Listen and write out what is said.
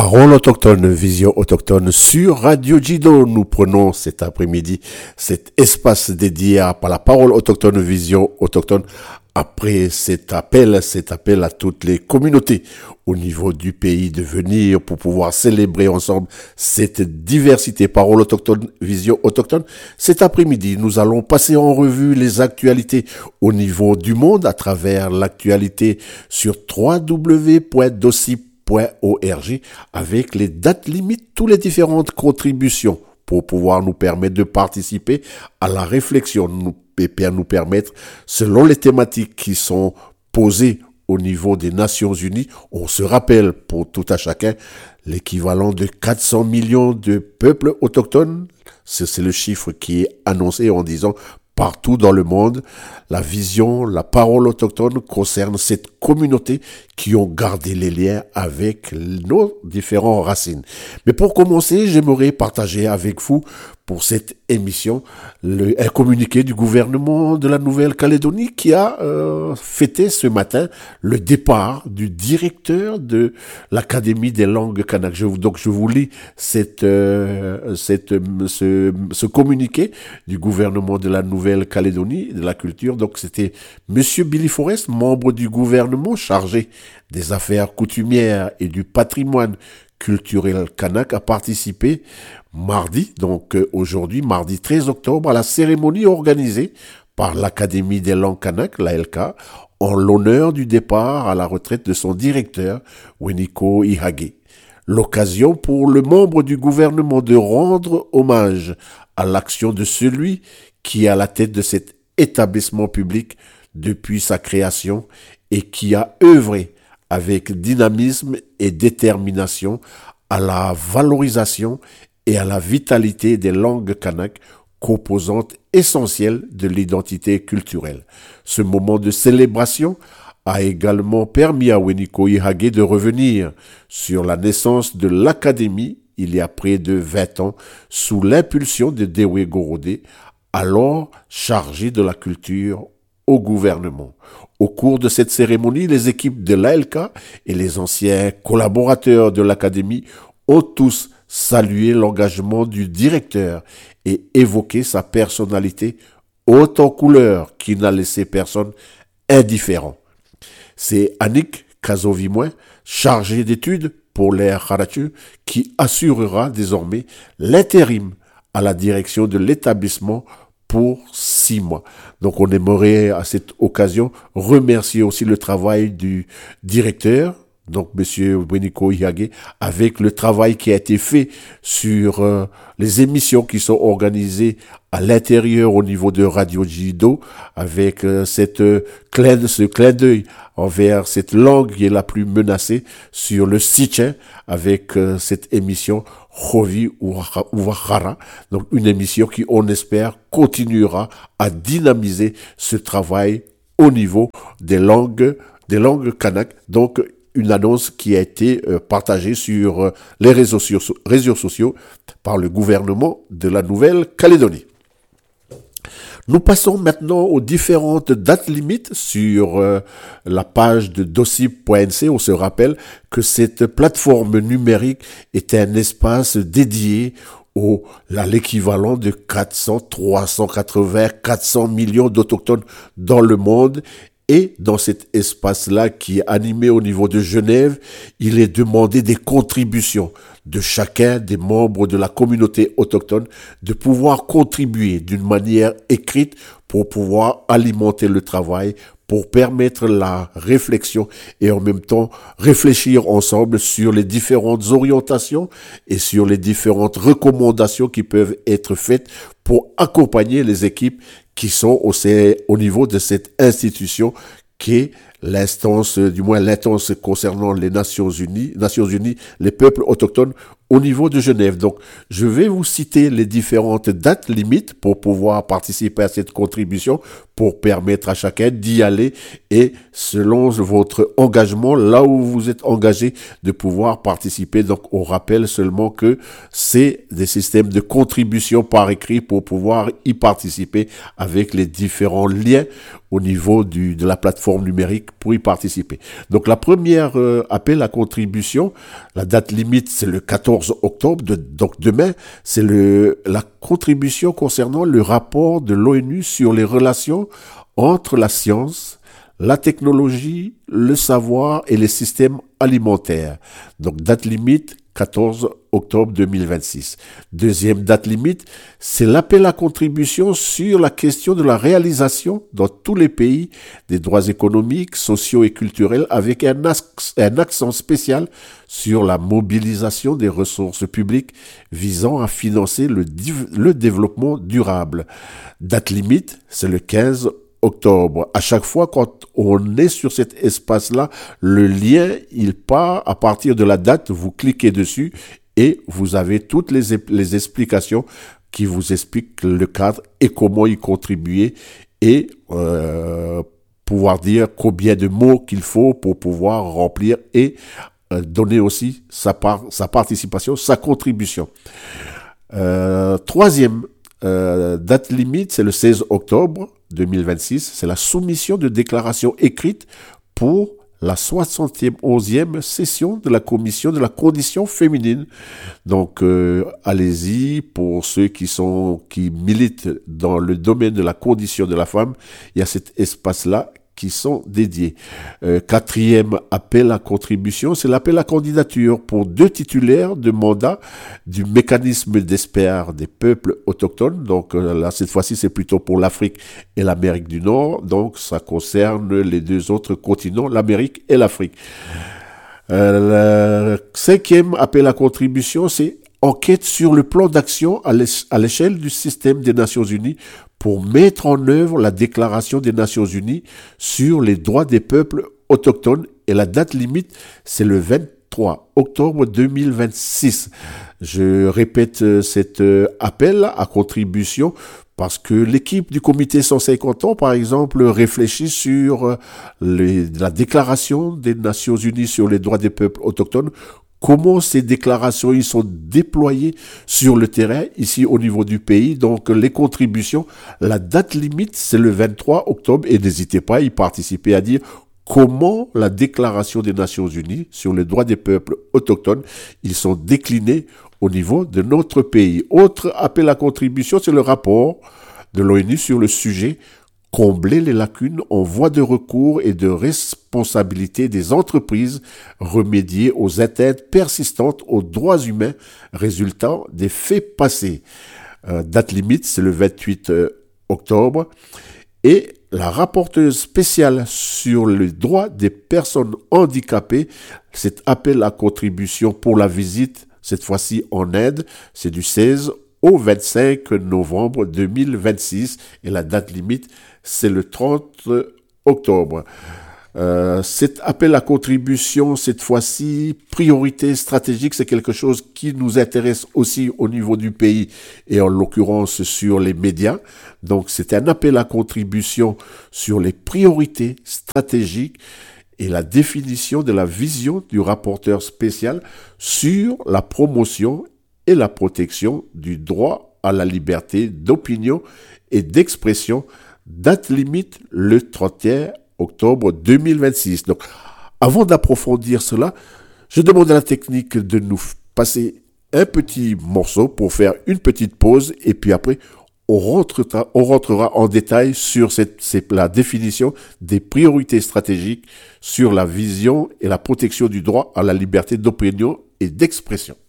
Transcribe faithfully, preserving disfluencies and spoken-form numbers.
Parole autochtone, vision autochtone sur Radio Jido. Nous prenons cet après-midi cet espace dédié à la parole autochtone, vision autochtone. Après cet appel, cet appel à toutes les communautés au niveau du pays de venir pour pouvoir célébrer ensemble cette diversité parole autochtone, vision autochtone. Cet après-midi, nous allons passer en revue les actualités au niveau du monde à travers l'actualité sur w w w point dossip point org avec les dates limites, toutes les différentes contributions pour pouvoir nous permettre de participer à la réflexion, nous, et nous permettre, selon les thématiques qui sont posées au niveau des Nations Unies, on se rappelle pour tout à chacun l'équivalent de quatre cents millions de peuples autochtones. C'est, c'est le chiffre qui est annoncé en disant partout dans le monde, la vision, la parole autochtone concerne cette communauté qui ont gardé les liens avec nos différentes racines. Mais pour commencer, j'aimerais partager avec vous pour cette émission le, un communiqué du gouvernement de la Nouvelle-Calédonie qui a euh, fêté ce matin le départ du directeur de l'Académie des langues kanak. Je, donc je vous lis cette, euh, cette, ce, ce communiqué du gouvernement de la Nouvelle-Calédonie de la culture. Donc c'était Monsieur Billy Forrest, membre du gouvernement chargé des affaires coutumières et du patrimoine culturel kanak, a participé mardi, donc euh, aujourd'hui, mardi treize octobre, à la cérémonie organisée par l'Académie des langues kanak, l'A L K, en l'honneur du départ à la retraite de son directeur, Weniko Ihage. L'occasion pour le membre du gouvernement de rendre hommage à l'action de celui qui est à la tête de cet établissement public depuis sa création et qui a œuvré avec dynamisme et détermination à la valorisation et à la vitalité des langues kanak, composantes essentielles de l'identité culturelle. Ce moment de célébration a également permis à Weniko Ihage de revenir sur la naissance de l'Académie il y a près de vingt ans sous l'impulsion de Dewe Gorodé, alors chargé de la culture au gouvernement. Au cours de cette cérémonie, les équipes de l'A L K et les anciens collaborateurs de l'Académie ont tous salué l'engagement du directeur et évoqué sa personnalité haute en couleur qui n'a laissé personne indifférent. C'est Annick Kazovimoin, chargé d'études pour l'Air Harachu, qui assurera désormais l'intérim à la direction de l'établissement pour six mois. Donc on aimerait à cette occasion remercier aussi le travail du directeur, donc Monsieur Weniko Ihage, avec le travail qui a été fait sur euh, les émissions qui sont organisées à l'intérieur au niveau de Radio Jido, avec euh, cette euh, clin, ce clin d'œil envers cette langue qui est la plus menacée sur le Sitchin, avec euh, cette émission Rovi Ouahara, donc une émission qui, on espère, continuera à dynamiser ce travail au niveau des langues, des langues kanak. Donc, une annonce qui a été euh, partagée sur euh, les réseaux, sur, réseaux sociaux par le gouvernement de la Nouvelle-Calédonie. Nous passons maintenant aux différentes dates limites sur euh, la page de dossip point n c. On se rappelle que cette plateforme numérique est un espace dédié au, à l'équivalent de quatre cents, trois cent quatre-vingts, quatre cents millions d'autochtones dans le monde. Et dans cet espace-là qui est animé au niveau de Genève, il est demandé des contributions de chacun des membres de la communauté autochtone de pouvoir contribuer d'une manière écrite pour pouvoir alimenter le travail, pour permettre la réflexion et en même temps réfléchir ensemble sur les différentes orientations et sur les différentes recommandations qui peuvent être faites pour accompagner les équipes qui sont au, au niveau de cette institution qui est l'instance, du moins l'instance concernant les Nations Unies, Nations Unies, les peuples autochtones au niveau de Genève. Donc, je vais vous citer les différentes dates limites pour pouvoir participer à cette contribution, pour permettre à chacun d'y aller et selon votre engagement, là où vous êtes engagé, de pouvoir participer. Donc, on rappelle seulement que c'est des systèmes de contribution par écrit pour pouvoir y participer avec les différents liens au niveau du, de la plateforme numérique pour y participer. Donc la première euh, appel à contribution, la date limite c'est le quatorze octobre, de, donc demain, c'est le la contribution concernant le rapport de l'ONU sur les relations entre la science, la technologie, le savoir et les systèmes alimentaires. Donc date limite quatorze octobre deux mille vingt-six. Deuxième date limite, c'est l'appel à contribution sur la question de la réalisation dans tous les pays des droits économiques, sociaux et culturels avec un, axe, un accent spécial sur la mobilisation des ressources publiques visant à financer le, le développement durable. Date limite, c'est le quinze octobre. À chaque fois, quand on est sur cet espace-là, le lien, il part à partir de la date, vous cliquez dessus et vous avez toutes les, les explications qui vous expliquent le cadre et comment y contribuer et euh, pouvoir dire combien de mots qu'il faut pour pouvoir remplir et euh, donner aussi sa part, sa participation, sa contribution. Euh, troisième euh, date limite, c'est le seize octobre deux mille vingt-six, c'est la soumission de déclaration écrite pour la soixante-onzième session de la commission de la condition féminine. Donc, euh, allez-y, pour ceux qui sont, qui militent dans le domaine de la condition de la femme, il y a cet espace-là qui sont dédiés. Euh, quatrième appel à contribution, c'est l'appel à candidature pour deux titulaires de mandat du mécanisme d'experts des peuples autochtones. Donc euh, là, cette fois-ci, c'est plutôt pour l'Afrique et l'Amérique du Nord. Donc ça concerne les deux autres continents, l'Amérique et l'Afrique. Euh, le cinquième appel à contribution, c'est enquête sur le plan d'action à l'échelle du système des Nations Unies pour mettre en œuvre la déclaration des Nations Unies sur les droits des peuples autochtones. Et la date limite, c'est le vingt-trois octobre deux mille vingt-six. Je répète cet appel à contribution parce que l'équipe du comité cent cinquante ans, par exemple, réfléchit sur les, la déclaration des Nations Unies sur les droits des peuples autochtones. Comment ces déclarations ils sont déployées sur le terrain, ici au niveau du pays. Donc les contributions, la date limite, c'est le vingt-trois octobre. Et n'hésitez pas à y participer, à dire comment la déclaration des Nations Unies sur les droits des peuples autochtones, ils sont déclinés au niveau de notre pays. Autre appel à contribution, c'est le rapport de l'ONU sur le sujet combler les lacunes en voie de recours et de responsabilité des entreprises, remédier aux atteintes persistantes aux droits humains résultant des faits passés. Euh, date limite, c'est le vingt-huit octobre. Et la rapporteuse spéciale sur les droits des personnes handicapées, cet appel à contribution pour la visite, cette fois-ci en Inde, c'est du seize au vingt-cinq novembre deux mille vingt-six et la date limite, c'est le trente octobre. Euh, cet appel à contribution, cette fois-ci, priorité stratégique, c'est quelque chose qui nous intéresse aussi au niveau du pays et en l'occurrence sur les médias. Donc, c'est un appel à contribution sur les priorités stratégiques et la définition de la vision du rapporteur spécial sur la promotion et la protection du droit à la liberté d'opinion et d'expression. Date limite le trente et un octobre deux mille vingt-six. Donc, avant d'approfondir cela, je demande à la technique de nous passer un petit morceau pour faire une petite pause et puis après, on rentrera, on rentrera en détail sur cette, cette, la définition des priorités stratégiques sur la vision et la protection du droit à la liberté d'opinion et d'expression.